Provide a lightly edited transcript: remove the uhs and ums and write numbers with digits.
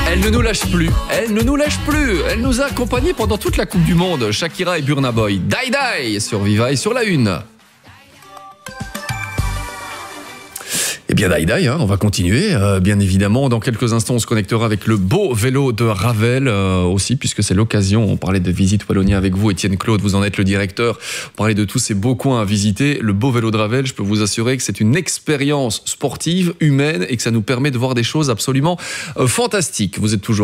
Elle ne nous lâche plus, elle ne nous lâche plus. Elle nous a accompagnés pendant toute la Coupe du Monde. Shakira et Burna Boy. Die Die sur Viva et sur la Une. Eh bien, Die, on va continuer. Bien évidemment, dans quelques instants, on se connectera avec le beau vélo de Ravel aussi, puisque c'est l'occasion. On parlait de visite Wallonia avec vous, Étienne Claude, vous en êtes le directeur. On parlait de tous ces beaux coins à visiter. Le beau vélo de Ravel, je peux vous assurer que c'est une expérience sportive, humaine, et que ça nous permet de voir des choses absolument fantastiques. Vous êtes toujours